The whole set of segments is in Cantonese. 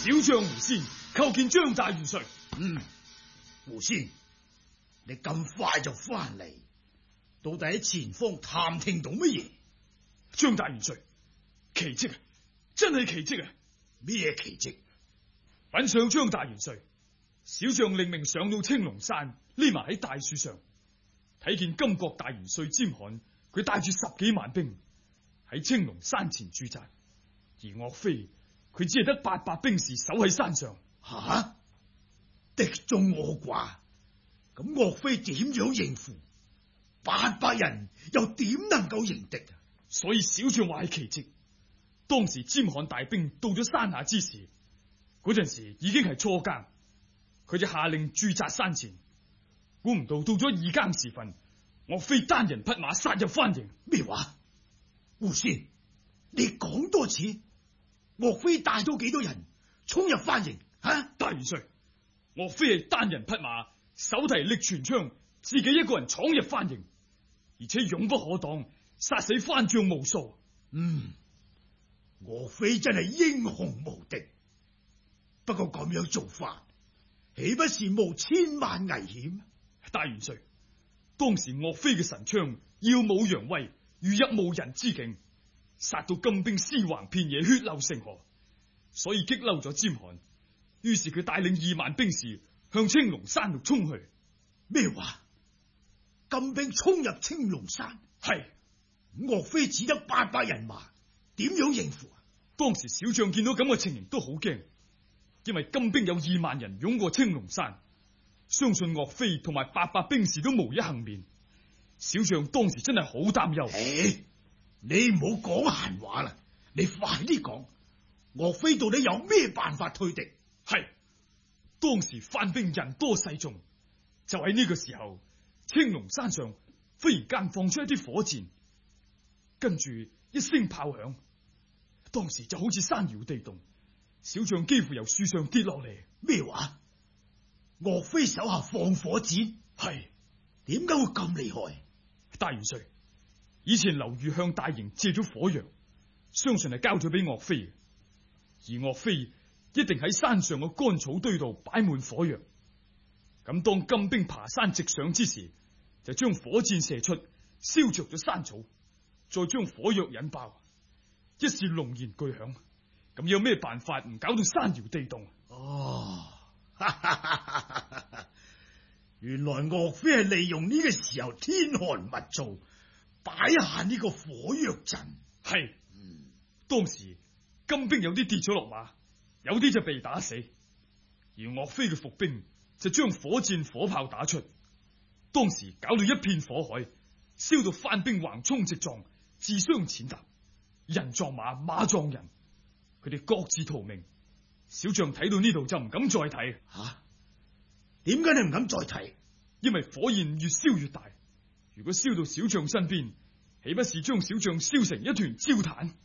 小將胡仙叩見張大元帥。 胡仙，你咁快就翻嚟，到底喺前方探聽到乜嘢？ 張大元帥，奇蹟啊！真係奇蹟啊！ 咩奇蹟？ 稟上張大元帥，小將令命上到青龍山，匿埋喺大樹上，睇見金國大元帥詹罕，佢帶住10幾萬兵喺青龍山前駐紮，而岳飛佢只係得800兵士守喺山上。 吓，敵眾我寡，咁岳飛點樣應付？800人又點能夠迎敵啊？ 所以小將話係奇蹟。當時詹罕大兵到咗山下之時，嗰陣時已經係初更，佢就下令駐紮山前。估唔到到咗2更時分，岳飛單人匹馬殺入番營。 咩話？胡仙，你講多次，岳飛帶咗幾多人衝入番營？ 大元帥，岳飛係單人匹馬，手提力全槍，自己一個人闖入番營，而且勇不可擋，殺死番將無數。 岳飛真係英雄無敵，不過咁樣做法，豈不是冒千萬危險？ 大元帥，當時岳飛嘅神槍耀武揚威，如入無人之境，殺到金兵屍橫遍野，血流成河，所以激嬲咗詹罕。於是佢帶領2萬兵士向青龍山度衝去。 咩話？金兵衝入青龍山？ 係。 岳飛只得800人馬，點樣應付啊？ 當時小將見到咁嘅情形都好驚，因為金兵有2萬人湧過青龍山，相信岳飛同埋800兵士都無一幸免。小將當時真係好擔憂。 你唔好講閒話啦，你快啲講，岳飛到底有咩辦法退敵？ 係，當時番兵人多勢眾，就喺呢個時候，青龍山上忽然間放出一啲火箭，跟住一聲炮響，當時就好似山搖地動，小將幾乎由樹上跌落嚟。 咩話？岳飛手下放火箭？ 係。 點解會咁厲害？ 大元帥，以前劉裕向大營借咗火藥，相信係交咗俾岳飛嘅，而岳飛一定喺山上嘅乾草堆度擺滿火藥。咁當金兵爬山直上之時，就將火箭射出，燒着咗山草，再將火藥引爆，一時龍燃巨響。咁有咩辦法唔搞到山搖地動？ 原來岳飛係利用呢個時候天寒物燥，擺下呢個火藥陣。 係。當時金兵有啲跌咗落馬，有啲就被打死，而岳飛嘅伏兵就將火箭火炮打出，當時搞到一片火海，燒到番兵橫衝直撞，自相踐踏，人撞馬，馬撞人，佢哋各自逃命。小將睇到呢度就唔敢再睇。 點解你唔敢再睇？ 因為火焰越燒越大，如果燒到小將身邊，豈不是將小將燒成一團焦炭？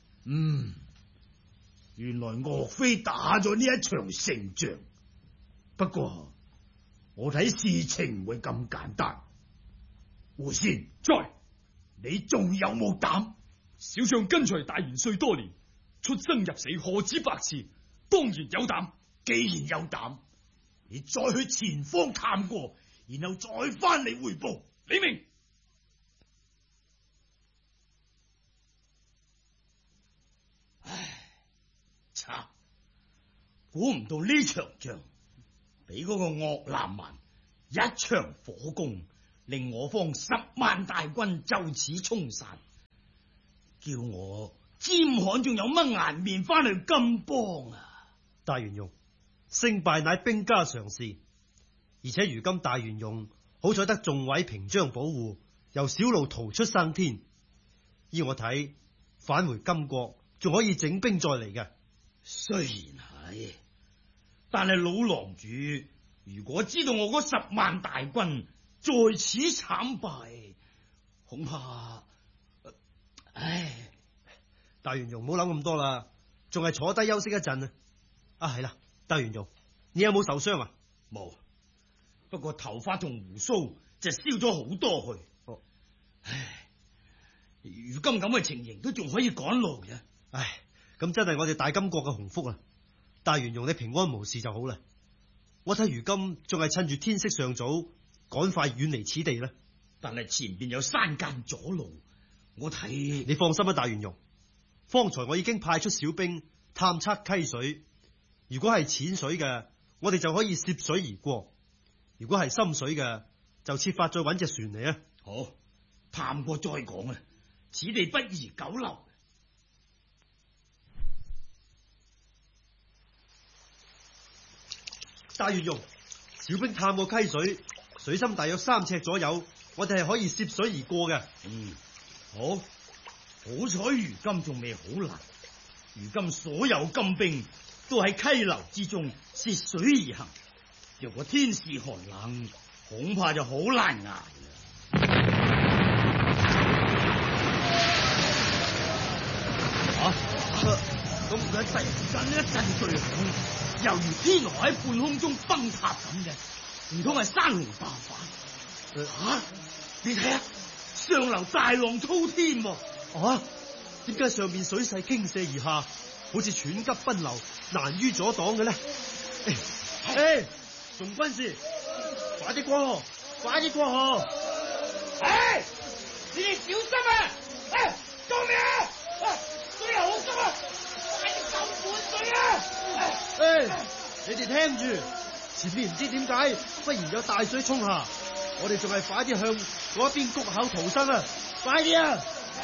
原來岳飛打咗呢一場勝仗，不過我睇事情唔會咁簡單。胡仙，你仲有冇膽？ 小將跟隨大元帥多年，出生入死何止百次，當然有膽。 既然有膽，你再去前方探過，然後再翻嚟匯報。 李明。 估唔到呢場仗俾嗰個岳南蠻一場火攻，令我方10萬大軍就此沖散，叫我詹罕仲有乜顏面翻去金邦啊？ 大元戎，勝敗乃兵家常事，而且如今大元戎好彩得眾位屏障保護，由小路逃出生天。依我睇，返回金國仲可以整兵再嚟嘅。 雖然係，但係老郎主如果知道我嗰10萬大軍在此慘敗，恐怕…… 大元戎唔好諗咁多啦，仲係坐低休息一陣啊！係啦，大元戎，你有冇受傷啊？ 冇，不過頭髮同鬍鬚就燒咗好多去。如今咁嘅情形都仲可以趕路嘅。 咁真係我哋大金國嘅鴻福啊！ 大元用你平安無事就好啦。我睇如今仲係趁住天色尚早，趕快遠離此地啦。 但係前邊有山澗阻路，我睇你放心啊，大元用。方才我已經派出小兵探測溪水，如果係淺水嘅，我哋就可以涉水而過；如果係深水嘅，就設法再搵隻船嚟啊。 好，探過再講啊，此地不宜久留。 大元用，小兵探過溪水，水深大約3尺左右，我哋係可以涉水而過嘅。 好，好彩如今仲未好難。如今所有金兵都喺溪流之中涉水而行，若果天時寒冷，恐怕就好難捱。咁佢突然間一陣巨響，猶如天河喺半空中崩塌咁嘅，唔通係山洪爆發？你睇下，上流大浪滔天喎！ 點解上面水勢傾瀉而下，好似喘急奔流，難於阻擋嘅咧？宋軍士，快啲過河，快啲過河！ 你哋小心啊！救命啊！水流好急啊！快啲救滿水啊！ 你哋聽住，前面唔知點解忽然有大水沖下，我哋仲係快啲向嗰邊谷口逃生啊！快啲啊！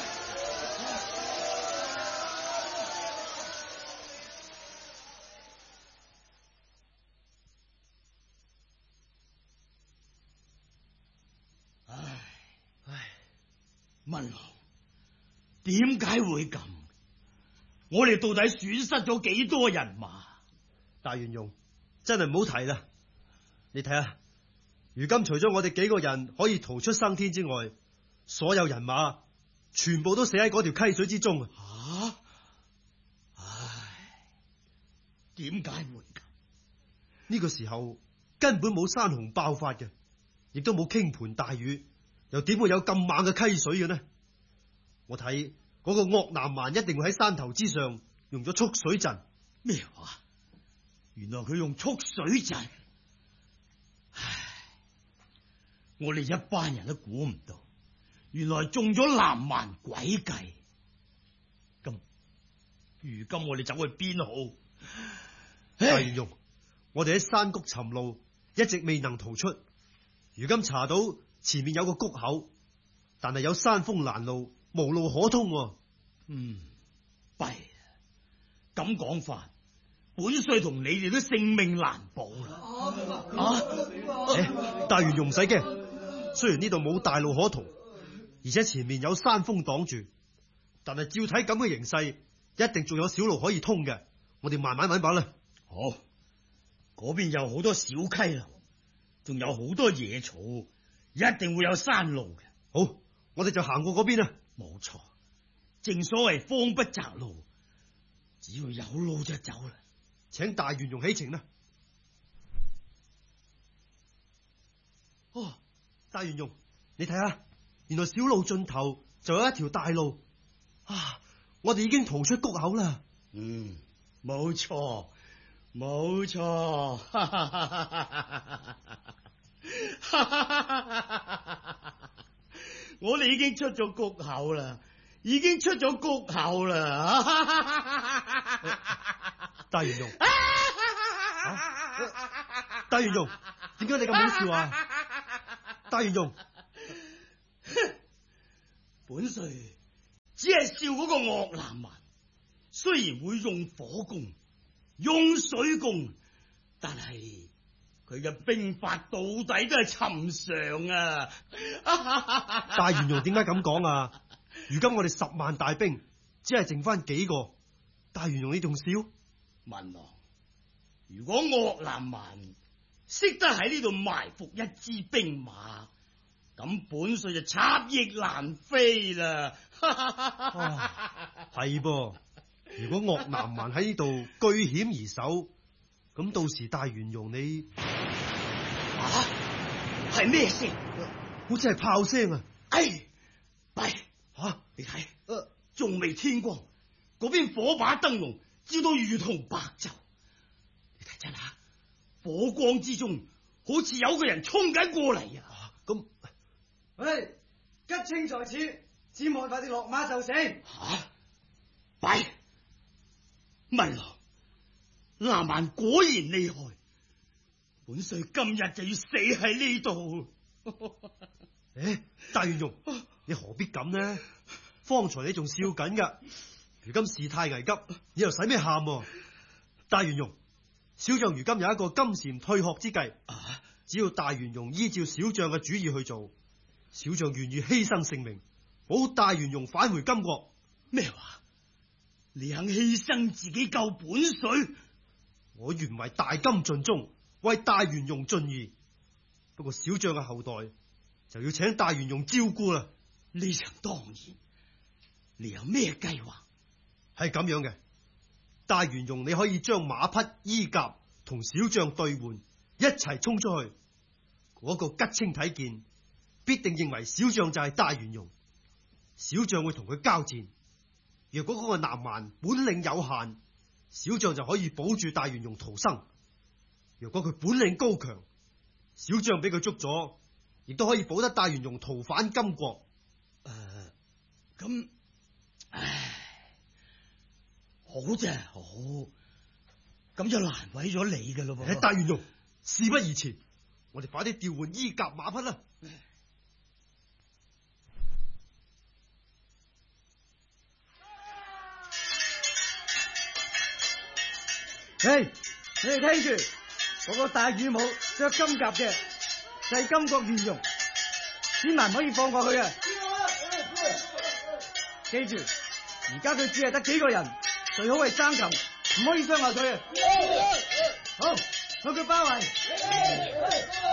文郎，點解會咁？我哋到底損失咗幾多人馬？ 大元用，真係唔好提啦！你睇下，如今除咗我哋幾個人可以逃出生天之外，所有人馬全部都死喺嗰條溪水之中啊！ 點解會咁？ 呢個時候根本冇山洪爆發嘅，亦都冇傾盆大雨，又點會有咁猛嘅溪水嘅呢？我睇嗰個岳南蠻一定會喺山頭之上用咗蓄水陣。 咩話？原來佢用蓄水陣。我哋一班人都估唔到，原來中咗南蠻詭計。咁如今我哋走去邊好？ 大元用，我哋喺山谷尋路，一直未能逃出。如今查到前面有個谷口，但係有山風攔路，無路可通。 弊咁講法，本帥同你哋都性命難保啦。 大元用唔使驚，雖然呢度冇大路可逃，而且前面有山風擋住，但係照睇咁嘅形勢，一定仲有小路可以通嘅。我哋慢慢揾把啦。 好，嗰邊有好多小溪流，仲有好多野草，一定會有山路嘅。 好，我哋就行過嗰邊啦。 冇錯，正所謂方不擇路，只要有路就走啦。 請大元用起程啦。大元用，你睇下，原來小路盡頭就有一條大路。我哋已經逃出谷口啦。 冇錯，冇錯。我哋已經出咗谷口啦，已經出咗谷口啦。 大元用，大元用，點解你咁好笑啊？大元用， 本帥只係笑嗰個岳南蠻，雖然會用火攻、用水攻，但係佢嘅兵法到底都係尋常啊！ 大元用點解咁講啊？如今我哋10萬大兵，只係剩翻幾個。大元用你仲笑？ 文郎，如果岳南蠻識得喺呢度埋伏一支兵馬，咁本帥就插翼難飛啦。 係噃，如果岳南蠻喺呢度據險而守，咁到時大元用你係咩聲？ 好似係炮聲啊！ 弊你睇，仲未天光，嗰邊火把燈籠照到如同白晝， 火光之中好似有個人衝緊過嚟啊！ 咁， 喂，吉清在此，只望快啲落馬就成。 吓，弊！文郎，南蠻果然厲害，本帥今日就要死喺呢度。 大元戎，你何必咁呢？方才你仲笑緊噶，如今事態危急，你又使咩喊？大元戎，小將如今有一個金蟬退殼之計，只要大元戎依照小將嘅主意去做，小將願意犧牲性命，保大元戎返回金國。 咩話？你肯犧牲自己救本帥？ 我原為大金盡忠，為大元戎盡義，不過小將嘅後代就要請大元戎照顧啦。 呢場當然，你有咩計劃？ 係咁樣嘅，大元戎你可以將馬匹衣甲同小將兌換，一齊衝出去。嗰個吉清睇見，必定認為小將就係大元戎，小將會同佢交戰。若果嗰個南蠻本領有限，小將就可以保住大元戎逃生；若果佢本領高強，小將俾佢捉咗，亦都可以保得大元戎逃返金國。 咁，好啫，好，咁就難為咗你噶咯噃。 大元戎，事不宜遲，我哋快啲調換衣甲馬匹啦。 嘿，你哋聽住，嗰個大羽帽着金甲嘅就係金國元戎，千萬唔可以放過佢啊！記住，而家佢只係得幾個人，最好係爭擒，唔可以傷害佢啊！好，將佢包圍。